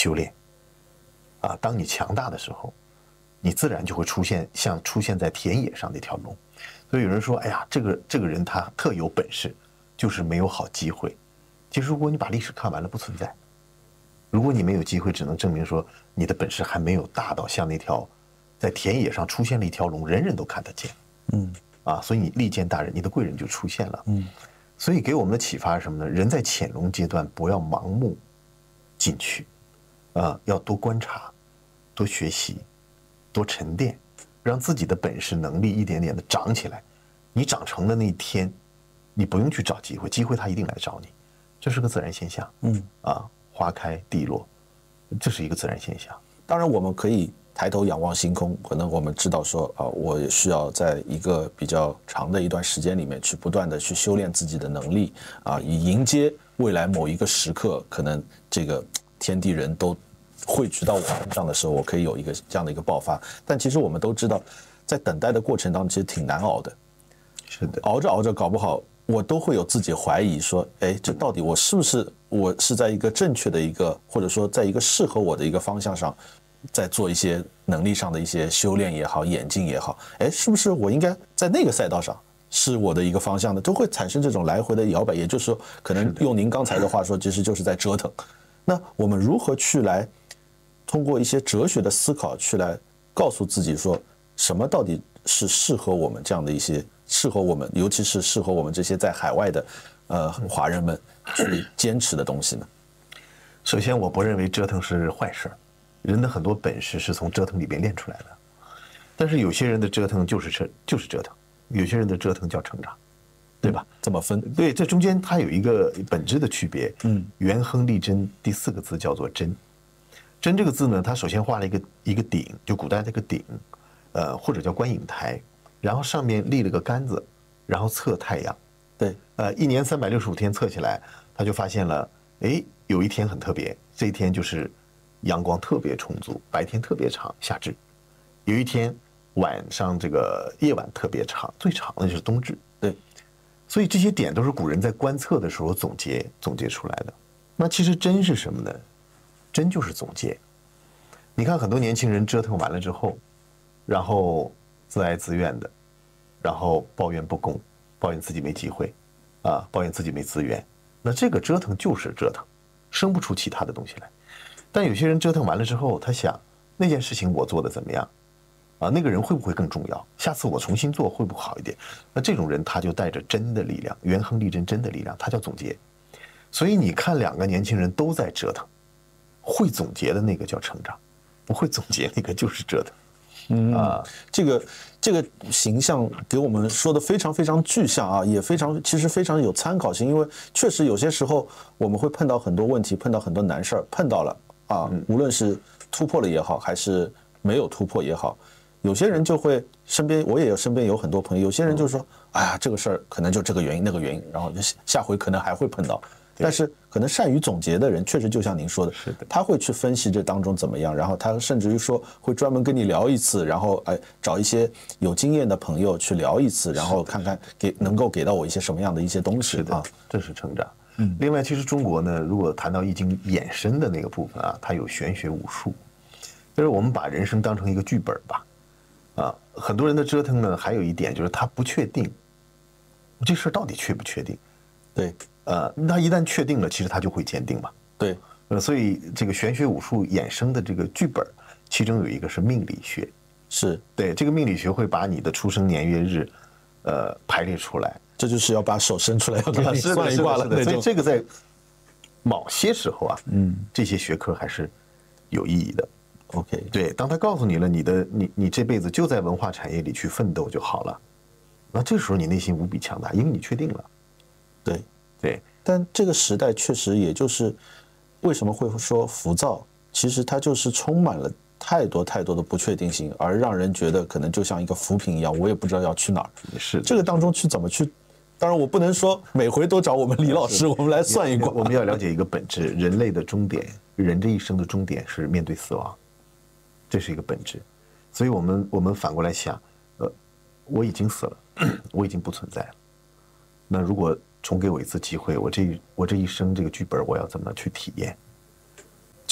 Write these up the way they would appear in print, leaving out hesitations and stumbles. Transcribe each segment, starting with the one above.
修炼。当你强大的时候，你自然就会出现在田野上那条龙。所以有人说，哎呀，这个人他特有本事，就是没有好机会。其实如果你把历史看完了，不存在。如果你没有机会，只能证明说你的本事还没有大到像那条在田野上出现了一条龙，人人都看得见。所以你利见大人，你的贵人就出现了。所以给我们的启发是什么呢？人在潜龙阶段不要盲目进去，要多观察，多学习，多沉淀，让自己的本事能力一点点的长起来。你长成的那一天，你不用去找机会，机会它一定来找你，这是个自然现象。花开地落，这是一个自然现象。 当然，我们可以抬头仰望星空，可能我们知道说我也需要在一个比较长的一段时间里面去不断的去修炼自己的能力以迎接未来某一个时刻，可能这个天地人都汇聚到我身上的时候，我可以有一个这样的一个爆发。但其实我们都知道，在等待的过程当中，其实挺难熬的。 是的， 熬着熬着，搞不好我都会有自己怀疑说，哎，这到底我是在一个正确的一个，或者说在一个适合我的一个方向上，在做一些能力上的一些修炼也好，演进也好，哎，是不是我应该在那个赛道上是我的一个方向呢？都会产生这种来回的摇摆。也就是说，可能用您刚才的话说，其实就是在折腾。那我们如何去来通过一些哲学的思考去来告诉自己说，什么到底是适合我们这样的一些适合我们，尤其是适合我们这些在海外的华人们去坚持的东西呢？ 首先，我不认为折腾是坏事，人的很多本事是从折腾里边练出来的。但是有些人的折腾就是折腾，有些人的折腾叫成长，对吧？ 这么分？ 对，这中间它有一个本质的区别。元亨利贞第4个字叫做贞。贞这个字呢，它首先画了一个鼎，就古代这个鼎，或者叫观影台，然后上面立了个杆子，然后测太阳。 对， 一年365天测起来，他就发现了，哎，有一天很特别，这一天就是阳光特别充足，白天特别长，夏至；有一天晚上这个夜晚特别长，最长的就是冬至。 对， 所以这些点都是古人在观测的时候总结出来的。那其实真是什么呢？真就是总结。你看很多年轻人折腾完了之后，然后自哀自怨的，然后抱怨不公，抱怨自己没机会，抱怨自己没资源。那这个折腾就是折腾，生不出其他的东西来。但有些人折腾完了之后，他想那件事情我做的怎么样？那个人会不会更重要？下次我重新做会不会好一点？那这种人他就带着真的力量，元亨利贞真的力量，他叫总结。所以你看2个年轻人都在折腾，会总结的那个叫成长，不会总结那个就是折腾。 这个形象给我们说的非常非常具象也其实非常有参考性，因为确实有些时候我们会碰到很多问题，碰到很多难事儿，碰到了无论是突破了也好，还是没有突破也好，有些人就会我也身边有很多朋友，有些人就说，哎呀，这个事儿可能就这个原因那个原因，然后下回可能还会碰到。但是可能善于总结的人，确实就像您说的，他会去分析这当中怎么样，然后他甚至于说会专门跟你聊一次，然后找一些有经验的朋友去聊一次，然后看看能够给到我一些什么样的一些东西。 是的，这是成长。另外，其实中国呢，如果谈到易经衍生的那个部分它有玄学武术，就是我们把人生当成一个剧本吧。很多人的折腾呢，还有一点就是他不确定这事到底确不确定。 对。 他一旦确定了，其实他就会坚定嘛。 对， 所以这个玄学武术衍生的这个剧本，其中有一个是命理学， 是对这个命理学会把你的出生年月日，排列出来。 这就是要把手伸出来要给你算一卦了。 所以这个在某些时候这些学科还是有意义的。 OK， 对，当他告诉你了你这辈子就在文化产业里去奋斗就好了，那这时候你内心无比强大，因为你确定了。对， 但这个时代确实也就是为什么会说浮躁，其实它就是充满了太多太多的不确定性，而让人觉得可能就像一个浮萍一样，我也不知道要去哪儿。 是这个当中去怎么去？当然我不能说每回都找我们李老师，我们来算一卦。 我们要了解一个本质，人类的终点，人这一生的终点是面对死亡，这是一个本质。所以我们反过来想，我已经死了，我已经不存在了。那如果重给我一次机会，我这一生这个剧本我要怎么去体验？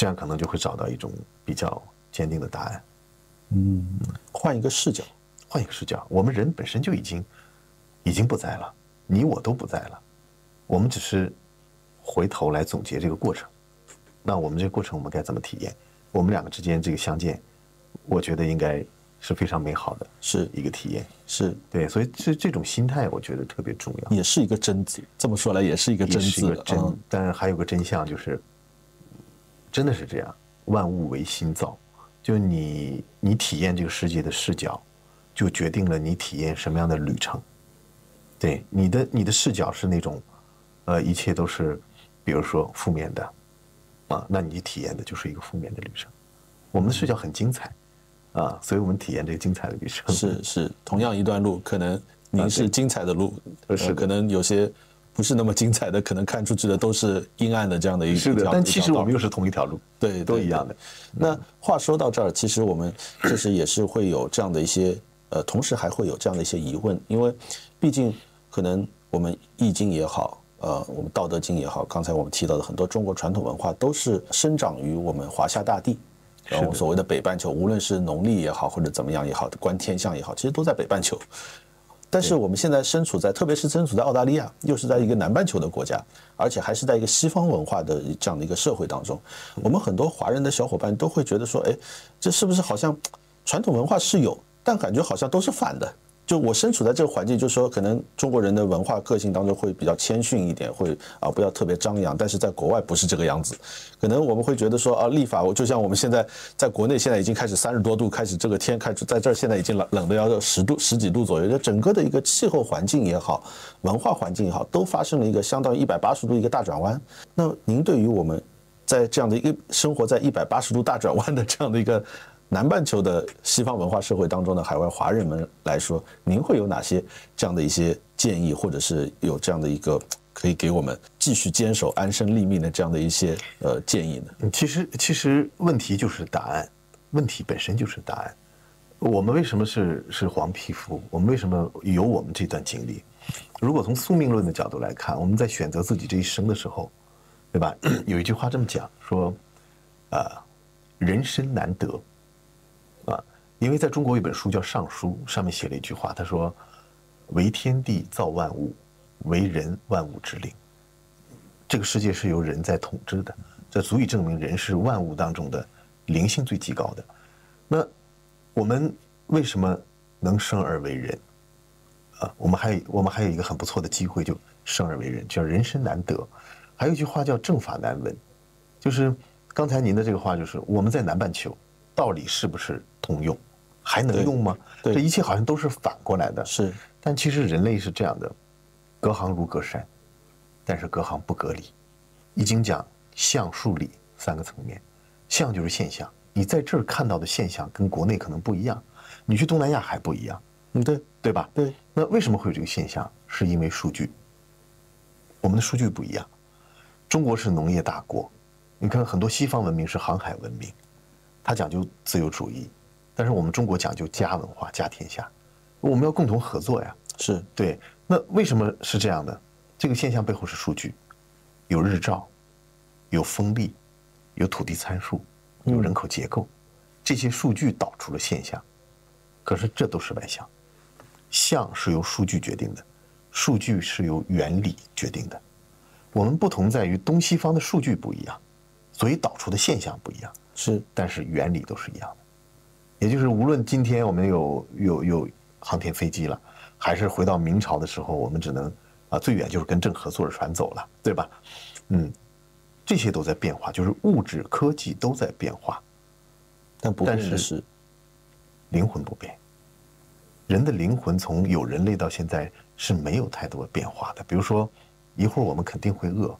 这样可能就会找到一种比较坚定的答案。 换一个视角， 换一个视角，我们人本身就已经不在了，你我都不在了，我们只是回头来总结这个过程。那我们这个过程我们该怎么体验？我们两个之间这个相见，我觉得应该是非常美好的， 是一个体验。 是对，所以这种心态我觉得特别重要， 也是一个真字。这么说来，也是一个真字。 但是还有个真相就是，真的是这样，万物唯心造。就你体验这个世界的视角，就决定了你体验什么样的旅程。对，你的视角是那种，一切都是，比如说负面的，啊，那你体验的就是一个负面的旅程。我们的视角很精彩，啊，所以我们体验这个精彩的旅程。 是，同样一段路，可能您是精彩的路，可能有些不是那么精彩的，可能看出去的都是阴暗的这样的一条。 是的，但其实我们又是同一条路， 对， 都一样的。 那话说到这儿，其实我们确实也是会有这样的一些，同时还会有这样的一些疑问，因为毕竟可能我们易经也好，我们道德经也好，刚才我们提到的很多中国传统文化都是生长于我们华夏大地。然后所谓的北半球，无论是农历也好，或者怎么样也好，观天象也好，其实都在北半球。但是我们现在特别是身处在澳大利亚，又是在一个南半球的国家，而且还是在一个西方文化的这样的一个社会当中，我们很多华人的小伙伴都会觉得说，哎，这是不是好像传统文化是有，但感觉好像都是反的。就我身处在这个环境，就是说，可能中国人的文化个性当中会比较谦逊一点，会不要特别张扬。但是在国外不是这个样子，可能我们会觉得说立法，就像我们现在在国内现在已经开始30多度，开始这个天开始在这儿现在已经冷的要10几度左右，就整个的一个气候环境也好，文化环境也好，都发生了一个相当于180度一个大转弯。那您对于我们在这样的一个生活在180度大转弯的这样的一个南半球的西方文化社会当中的海外华人们来说，您会有哪些这样的一些建议，或者是有这样的一个可以给我们继续坚守安身立命的这样的一些建议呢？ 其实问题就是答案，问题本身就是答案。我们为什么是黄皮肤？我们为什么有我们这段经历？如果从宿命论的角度来看，我们在选择自己这一生的时候，对吧？有一句话这么讲说，人生难得。因为在中国有一本书叫《尚书》，上面写了一句话，他说：“为天地造万物，为人万物之灵。”这个世界是由人在统治的，这足以证明人是万物当中的灵性最极高的。那我们为什么能生而为人？我们还有一个很不错的机会，就生而为人，叫人生难得。还有一句话叫正法难闻，就是刚才您的这个话，就是我们在南半球，道理是不是通用？还能用吗？这一切好像都是反过来的。 是， 但其实人类是这样的，隔行如隔山，但是隔行不隔离。易经讲象数理3个层面，象就是现象，你在这儿看到的现象跟国内可能不一样，你去东南亚还不一样。对吧？ 对。 那为什么会有这个现象？是因为数据，我们的数据不一样。中国是农业大国，你看很多西方文明是航海文明，它讲究自由主义。但是我们中国讲究家文化、家天下，我们要共同合作呀。 是对。那为什么是这样的？这个现象背后是数据，有日照，有风力，有土地参数，有人口结构，这些数据导出了现象。可是这都是外象，象是由数据决定的，数据是由原理决定的。我们不同在于东西方的数据不一样，所以导出的现象不一样。 是， 但是原理都是一样的。也就是无论今天我们有航天飞机了，还是回到明朝的时候，我们只能最远就是跟郑和坐着船走了，对吧？这些都在变化，就是物质科技都在变化， 但不变的是灵魂不变。人的灵魂从有人类到现在是没有太多变化的。比如说，一会儿我们肯定会饿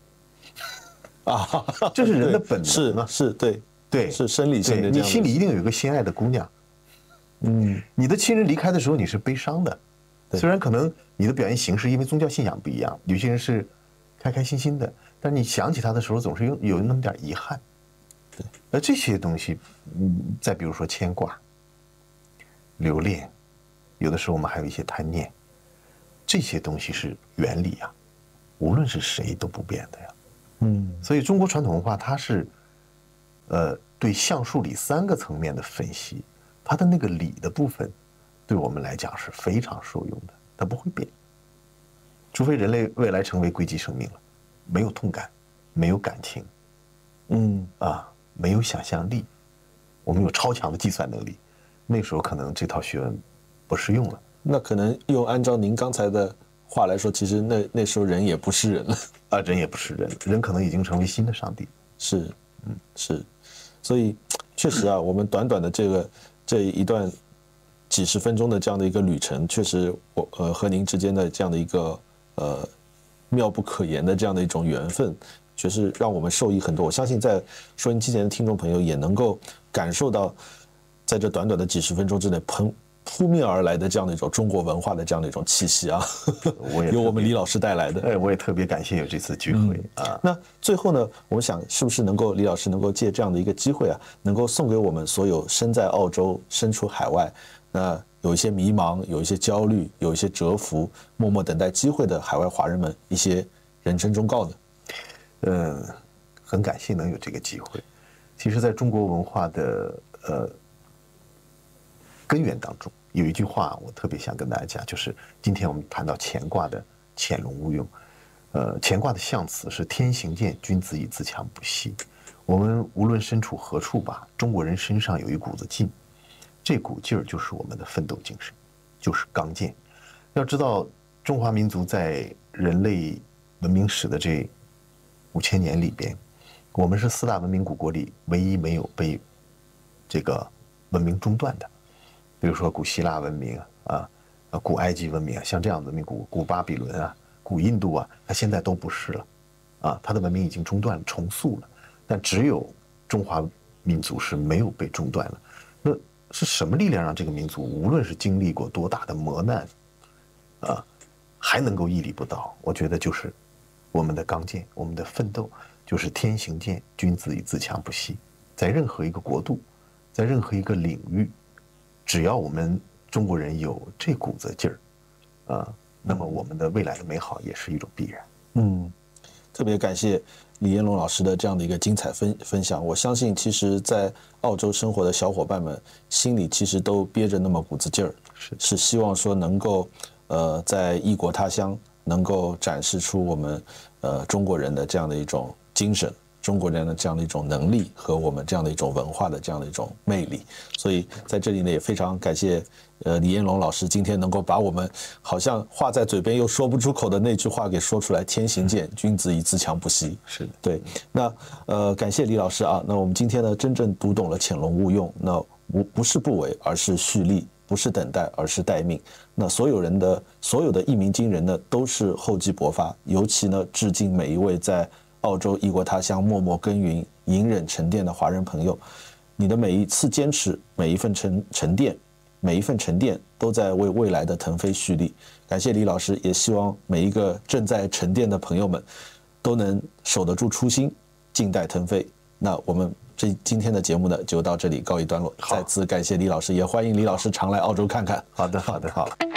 这是人的本能啊， 是对，是生理性的。 你心里一定有一个心爱的姑娘，你的亲人离开的时候你是悲伤的，虽然可能你的表现形式因为宗教信仰不一样，有些人是开开心心的，但你想起他的时候总是有那么点遗憾。 对， 而这些东西，再比如说牵挂、留恋，有的时候我们还有一些贪念，这些东西是原理啊，无论是谁都不变的呀。所以中国传统文化它是对橡树理3个层面的分析，它的那个理的部分，对我们来讲是非常受用的，它不会变。除非人类未来成为硅基生命了，没有痛感，没有感情，没有想象力，我们有超强的计算能力，那时候可能这套学问不适用了。 那可能按照您刚才的话来说，其实那时候人也不是人了啊，人也不是人，人可能已经成为新的上帝。 是，是，所以确实啊，我们短短的这一段几十分钟的这样的一个旅程，确实我和您之间的这样的一个妙不可言的这样的一种缘分，确实让我们受益很多。我相信在收音机前的听众朋友也能够感受到，在这短短的几十分钟之内扑面而来的这样的一种中国文化的这样的一种气息啊，由我们李老师带来的。 我也特别感谢有这次聚会啊。 那最后呢，我们想是不是能够李老师能够借这样的一个机会啊，能够送给我们所有身在澳洲、身处海外，那有一些迷茫、有一些焦虑、有一些蛰伏、默默等待机会的海外华人们一些人生忠告呢？ 很感谢能有这个机会。其实，在中国文化的根源当中，有一句话我特别想跟大家讲，就是今天我们谈到乾卦的潜龙勿用，乾卦的象辞是天行健，君子以自强不息。我们无论身处何处吧，中国人身上有一股子劲，这股劲儿就是我们的奋斗精神，就是刚健。要知道，中华民族在人类文明史的这5000年里边，我们是4大文明古国里唯一没有被这个文明中断的。比如说古希腊文明古埃及文明像这样的文明，古巴比伦古印度它现在都不是了，它的文明已经中断了，重塑了，但只有中华民族是没有被中断了。那是什么力量让这个民族无论是经历过多大的磨难还能够屹立不倒？我觉得就是我们的刚健，我们的奋斗，就是天行健，君子以自强不息。在任何一个国度，在任何一个领域，只要我们中国人有这股子劲儿，那么我们的未来的美好也是一种必然。 特别感谢李彦龙老师的这样的一个精彩分享。我相信，其实，在澳洲生活的小伙伴们心里其实都憋着那么股子劲儿，是希望说能够在异国他乡能够展示出我们中国人的这样的一种精神。中国人的这样的一种能力和我们这样的一种文化的这样的一种魅力，所以在这里呢也非常感谢李彦龙老师今天能够把我们好像话在嘴边又说不出口的那句话给说出来，天行健，君子以自强不息。 是的， 对。那感谢李老师啊。那我们今天呢真正读懂了潜龙勿用，那不是不为，而是蓄力；不是等待，而是待命。那所有的一鸣惊人呢都是厚积薄发，尤其呢致敬每一位在澳洲异国他乡默默耕耘、隐忍沉淀的华人朋友，你的每一次坚持，每一份沉淀，都在为未来的腾飞蓄力。感谢李老师，也希望每一个正在沉淀的朋友们都能守得住初心，静待腾飞。那我们今天的节目呢，就到这里告一段落。再次感谢李老师，也欢迎李老师常来澳洲看看。 好的，好。